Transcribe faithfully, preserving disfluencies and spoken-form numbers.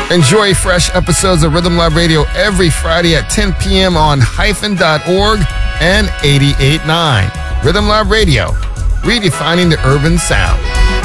Enjoy fresh episodes of Rhythm Lab Radio every Friday at ten p.m. on hyphen dot org and eighty-eight point nine. Rhythm Lab Radio, redefining the urban sound.